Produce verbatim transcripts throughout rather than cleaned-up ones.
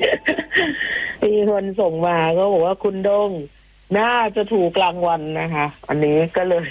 มีคนส่งมาก็บอกว่าคุณดงน่าจะถูกรางวัลนะคะอันนี้ก็เลย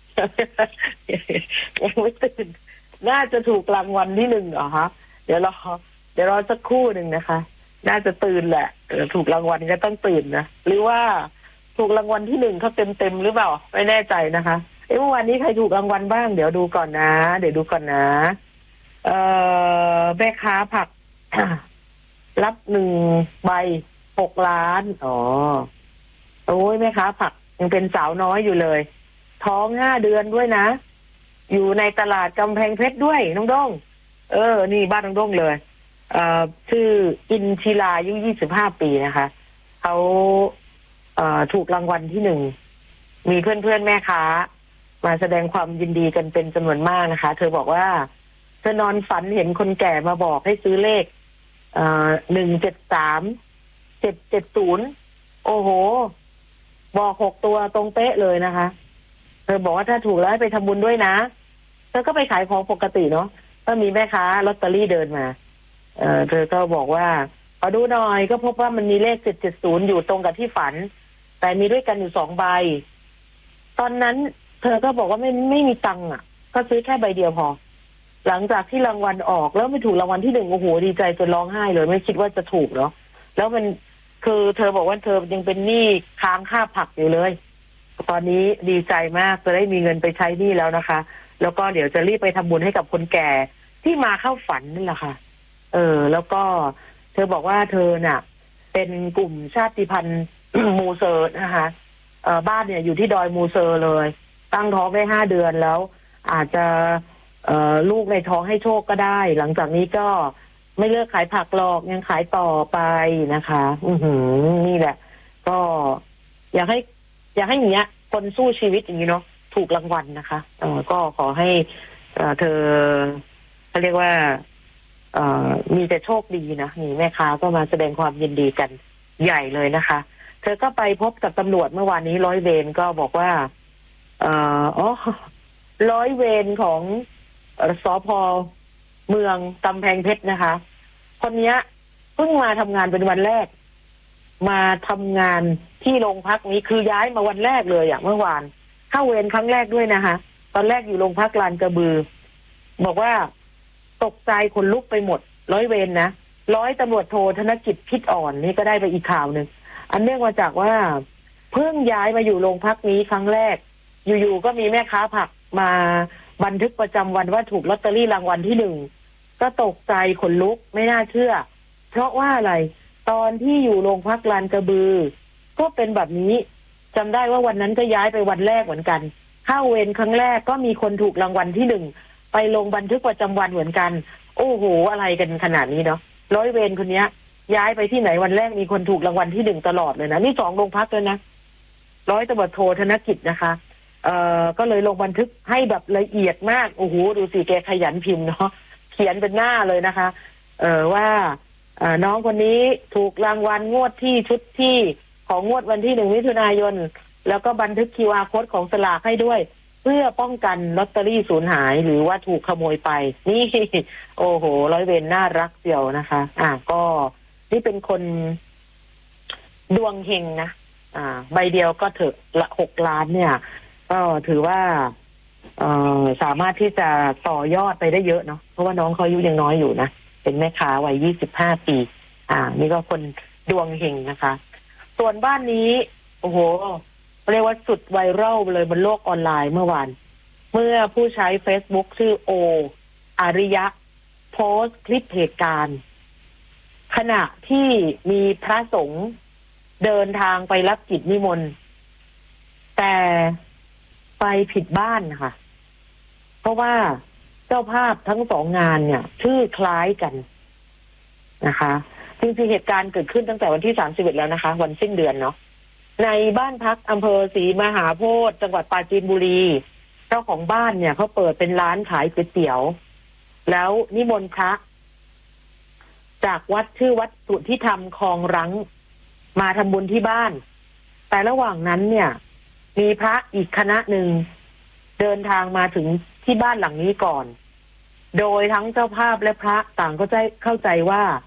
ยังไม่ตื่นน่าจะถูกรางวัลที่หนึ่งเหรอคะเดี๋ยวรอเดี๋ยวรอสักครู่หนึ่งนะคะน่าจะตื่นแหละถูกรางวัลก็ต้องตื่นนะหรือว่าถูกรางวัลที่หนึ่งเขาเต็มเต็มหรือเปล่าไม่แน่ใจนะคะเอ้เมื่อวานนี้ใครถูกรางวัลบ้างเดี๋ยวดูก่อนนะเดี๋ยวดูก่อนนะเอ่อแม่ค้าผัก รับหนึ่งใบหกล้านอ๋อโอ้ยแม่ค้าผักยังเป็นสาวน้อยอยู่เลยท้องห้าเดือนด้วยนะอยู่ในตลาดกำแพงเพชรด้วยน้องด้งเออนี่บ้านน้องด้งเลยเอ่อชื่ออินชิลาอายุยี่สิบห้าปีนะคะเขาเอ่อถูกรางวัลที่หนึ่งมีเพื่อนๆแม่ค้ามาแสดงความยินดีกันเป็นจำนวนมากนะคะเธอบอกว่าเธอนอนฝันเห็นคนแก่มาบอกให้ซื้อเลขเอ่อหนึ่งเจ็ดสามเจ็ดเจ็ดศูนย์โอ้โหบอกหกตัวตรงเป๊ะเลยนะคะเธอบอกว่าถ้าถูกแล้วให้ไปทำบุญด้วยนะเธอก็ไปขายของปกติเนาะก็มีแม่ค้าลอตเตอรี่เดินมาเออเธอก็บอกว่าขอดูหน่อยก็พบว่ามันมีเลขเจ็ดเจ็ดศูนย์อยู่ตรงกับที่ฝันแต่มีด้วยกันอยู่สองใบตอนนั้นเธอก็บอกว่าไม่ไม่มีตังค์อ่ะก็ซื้อแค่ใบเดียวพอหลังจากที่รางวัลออกแล้วไม่ถูกรางวัลที่หนึ่งโอ้โหดีใจจนร้องไห้เลยไม่คิดว่าจะถูกเนาะแล้วมันคือเธอบอกว่าเธอยังเป็นหนี้ค้างค่าผักอยู่เลยตอนนี้ดีใจมากจะได้มีเงินไปใช้หนี้แล้วนะคะแล้วก็เดี๋ยวจะรีบไปทำบุญให้กับคนแก่ที่มาเข้าฝันนั่นแหละค่ะเออแล้วก็เธอบอกว่าเธอน่ะเป็นกลุ่มชาติพันธุ์ มูเซอร์นะคะเอ่อบ้านเนี่ยอยู่ที่ดอยมูเซอร์เลยตั้งท้องได้ห้าเดือนแล้วอาจจะเอ่อลูกในท้องให้โชคก็ได้หลังจากนี้ก็ไม่เลิกขายผักหรอกยังขายต่อไปนะคะ อือหือนี่แหละก็อยากให้อยากให้อย่างเงี้ยคนสู้ชีวิตอย่างนี้เนาะถูกรางวัลนะคะเออก็ขอให้เอ่อเธอเขาเรียกว่าเอ่อมีแต่โชคดีนะนี่แม่ค้าก็มาแสดงความยินดีกันใหญ่เลยนะคะเธอก็ไปพบกับตำรวจเมื่อวานนี้ร้อยเวรก็บอกว่าเอ่ออ๋อร้อยเวรของสภ.เมืองกำแพงเพชรนะคะคนนี้เพิ่งมาทำงานเป็นวันแรกมาทำงานที่โรงพักนี้คือย้ายมาวันแรกเลยอย่างเมื่อวานเข้าเวรครั้งแรกด้วยนะคะตอนแรกอยู่โรงพักลานกระบือบอกว่าตกใจขนลุกไปหมดร้อยเวรนะร้อยตำรวจโทธนกิจพิษอ่อนนี่ก็ได้ไปอีกข่าวหนึ่งอันเนื่องมาจากว่าเพิ่งย้ายมาอยู่โรงพักนี้ครั้งแรกอยู่ๆก็มีแม่ค้าผักมาบันทึกประจำวันว่าถูกลอตเตอรี่รางวัลที่หนึ่งก็ตกใจขนลุกไม่น่าเชื่อเพราะว่าอะไรตอนที่อยู่โรงพักลานกระบือก็เป็นแบบนี้จำได้ว่าวันนั้นก็ย้ายไปวันแรกเหมือนกันเข้าเวรครั้งแรกก็มีคนถูกรางวัลที่หนึ่งไปลงบันทึกประจำวันเหมือนกันโอ้โหอะไรกันขนาดนี้เนาะร้อยเวรคนนี้ย้ายไปที่ไหนวันแรกมีคนถูกรางวัลที่หนึ่งตลอดเลยนะนี่สองโรงพักเลยนะร้อยตำรวจโทธนกิจนะคะเอ่อก็เลยลงบันทึกให้แบบละเอียดมากโอ้โหดูสิแกขยันพิมพ์เนาะเขียนเป็นหน้าเลยนะคะเอ่อว่าเอ่อน้องคนนี้ถูกรางวัลงวดที่ชุดที่ของงวดวันที่หนึ่งมิถุนายนแล้วก็บันทึก คิว อาร์ โค้ดของสลากให้ด้วยเพื่อป้องกันลอตเตอรี่สูญหายหรือว่าถูกขโมยไปนี่โอ้โหร้อยเวรน่ารักเดียวนะคะอ่าก็นี่เป็นคนดวงเฮงนะอ่าใบเดียวก็เถอะละหกล้านเนี่ยก็ถือว่าเอ่อสามารถที่จะต่อยอดไปได้เยอะเนาะเพราะว่าน้องเขาอายุยังน้อยอยู่นะเป็นแม่ค้าวัยยี่สิบห้าปีอ่านี่ก็คนดวงเฮงนะคะส่วนบ้านนี้โอ้โหเรียกว่าสุดไวรัลเลยบนโลกออนไลน์เมื่อวานเมื่อผู้ใช้ Facebook ชื่อโออาริยะโพสต์คลิปเหตุการณ์ขณะที่มีพระสงฆ์เดินทางไปรับกิจนิมนต์แต่ไปผิดบ้านค่ะเพราะว่าเจ้าภาพทั้งสองงานเนี่ยชื่อคล้ายกันนะคะจริงๆเหตุการณ์เกิดขึ้นตั้งแต่วันที่สามสิบเอ็ดแล้วนะคะวันสิ้นเดือนเนาะในบ้านพักอำเภอศรีมหาโพธิ์จังหวัดปราจีนบุรีเจ้าของบ้านเนี่ยเขาเปิดเป็นร้านขายก๋วยเตี๋ยวแล้วนิมนต์พระจากวัดชื่อวัดสุทธิธรรมคลองรังมาทำบุญที่บ้านแต่ระหว่างนั้นเนี่ยมีพระอีกคณะหนึ่งเดินทางมาถึงที่บ้านหลังนี้ก่อนโดยทั้งเจ้าภาพและพระต่างก็ใจเข้าใจว่า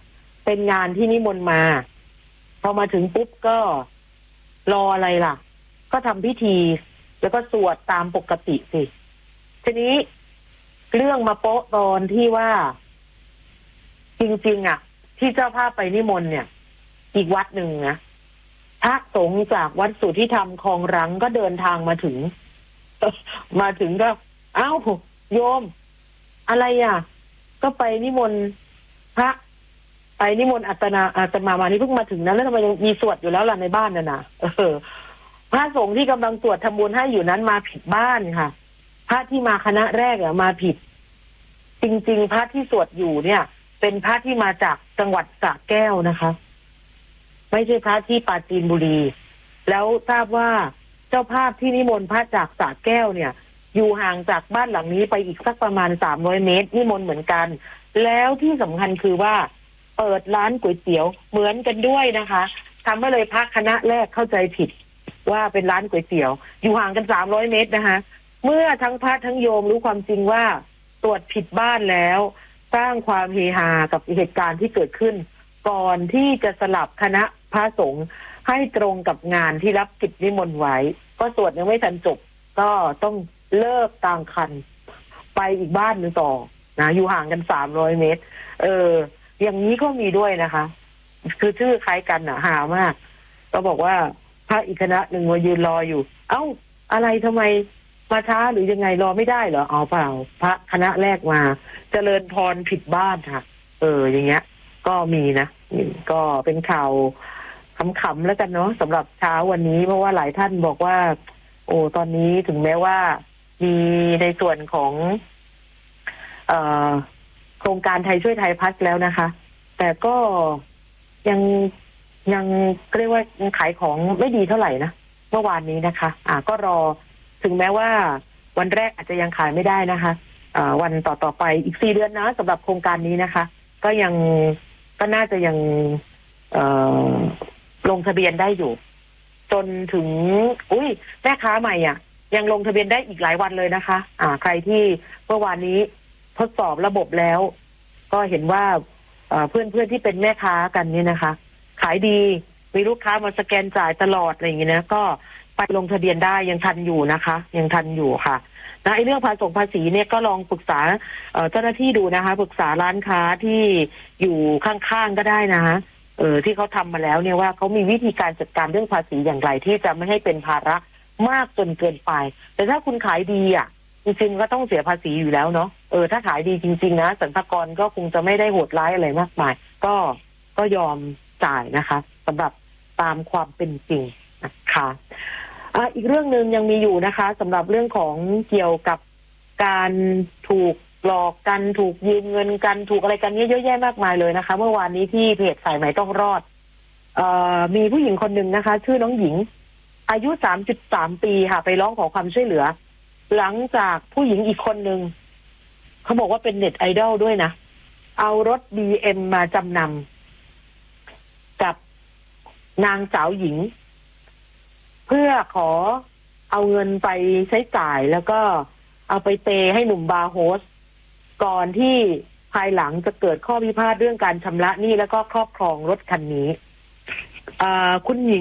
เป็นงานที่นิมนต์มาพอมาถึงปุ๊บก็รออะไรล่ะก็ทำพิธีแล้วก็สวดตามปกติสิทีนี้เรื่องมาโป๊ะตอนที่ว่าจริงๆอ่ะที่เจ้าภาพไปนิมนต์เนี่ยอีกวัดหนึ่งนะพระสงฆ์จากวัดสุทธิธรรมคลองรังก็เดินทางมาถึง มาถึงก็เอ้าโยมอะไรอ่ะก็ไปนิมนต์พระไปนิมนต์อัตนาอาตมามานี่เพิ่งมาถึงนะแล้วทำไมยังมีสวดอยู่แล้วล่ะในบ้านน่ะนะเออพระสงฆ์ที่กำลังสวดทำบุญให้อยู่นั้นมาผิดบ้านค่ะพระที่มาคณะแรกอะมาผิดจริงๆพระที่สวดอยู่เนี่ยเป็นพระที่มาจากจังหวัดสระแก้วนะคะไม่ใช่พระที่ปราจีนบุรีแล้วทราบว่าเจ้าภาพที่นิมนต์พระจากสระแก้วเนี่ยอยู่ห่างจากบ้านหลังนี้ไปอีกสักประมาณสามร้อยเมตรนิมนต์เหมือนกันแล้วที่สำคัญคือว่าเปิดร้านก๋วยเตี๋ยวเหมือนกันด้วยนะคะทำให้เลยพระคณะแรกเข้าใจผิดว่าเป็นร้านก๋วยเตี๋ยวอยู่ห่างกันสามร้อยเมตรนะคะเมื่อทั้งพระทั้งโยมรู้ความจริงว่าตรวจผิดบ้านแล้วสร้างความเฮฮากับเหตุการณ์ที่เกิดขึ้นก่อนที่จะสลับคณะพระสงฆ์ให้ตรงกับงานที่รับกิจนิมนต์ไว้ก็สวดยังไม่ทันจบก็ต้องเลิกกลางคันไปอีกบ้านหนึ่งต่อนะอยู่ห่างกันสามร้อยเมตรเอออย่างนี้ก็มีด้วยนะคะคือชื่อคล้ายกันอ่ะหามากก็บอกว่าพระอีกคณะหนึ่งมายืนรออยู่เอ้าอะไรทำไมมาช้าหรือยังไงรอไม่ได้เหรอเอาเปล่าพระคณะแรกมาเจริญพรผิดบ้านค่ะเอออย่างเงี้ยก็มีนะก็เป็นข่าวขำๆแล้วกันเนาะสำหรับเช้าวันนี้เพราะว่าหลายท่านบอกว่าโอ้ตอนนี้ถึงแม้ว่ามีในส่วนของเอ่อโครงการไทยช่วยไทยพัฒน์แล้วนะคะแต่ก็ยังยังเรียกว่ายังขายของไม่ดีเท่าไหร่นะเมื่อวานนี้นะคะอ่าก็รอถึงแม้ว่าวันแรกอาจจะยังขายไม่ได้นะคะอ่าวันต่อต่อไปอีกสี่เดือนนะสำหรับโครงการนี้นะคะก็ยังก็น่าจะยังเอ่อลงทะเบียนได้อยู่จนถึงอุ้ยแม่ค้าใหม่อ่ะยังลงทะเบียนได้อีกหลายวันเลยนะคะอ่าใครที่เมื่อวานนี้ทดสอบระบบแล้วก็เห็นว่าเพื่อนเพื่อนที่เป็นแม่ค้ากันเนี่ยนะคะขายดีมีลูกค้ามาสแกนจ่ายตลอดอะไรอย่างนี้นะก็ไปลงทะเบียนได้ยังทันอยู่นะคะยังทันอยู่ค่ะนะไอ้เรื่องภาษีภาษีเนี่ยก็ลองปรึกษาเจ้าหน้าที่ดูนะคะปรึกษาร้านค้าที่อยู่ข้างๆก็ได้นะคะเออที่เขาทำมาแล้วเนี่ยว่าเขามีวิธีการจัดการเรื่องภาษีอย่างไรที่จะไม่ให้เป็นภาระมากจนเกินไปแต่ถ้าคุณขายดีอ่ะจริงๆก็ต้องเสียภาษีอยู่แล้วเนาะเออถ้าขายดีจริงๆนะสรรพากรก็คงจะไม่ได้โหดร้ายอะไรมากมายก็ก็ยอมจ่ายนะคะสำหรับตามความเป็นจริงนะคะอ่าอีกเรื่องนึงยังมีอยู่นะคะสำหรับเรื่องของเกี่ยวกับการถูกหลอกกันถูกยืมเงินกันถูกอะไรกันเยอะแยะมากมายเลยนะคะเมื่อวานนี้ที่เพจสายไหมต้องรอดเอ่อมีผู้หญิงคนหนึ่งนะคะชื่อน้องหญิงอายุสามสิบสามปีค่ะไปร้องขอความช่วยเหลือหลังจากผู้หญิงอีกคนหนึ่งเขาบอกว่าเป็นเน็ตไอดอลด้วยนะเอารถ บี เอ็ม มาจำนำกับนางสาวหญิงเพื่อขอเอาเงินไปใช้จ่ายแล้วก็เอาไปเปย์ให้หนุ่มบาร์โฮสก่อนที่ภายหลังจะเกิดข้อพิพาทเรื่องการชำระหนี้แล้วก็ครอบครองรถคันนี้คุณหญิง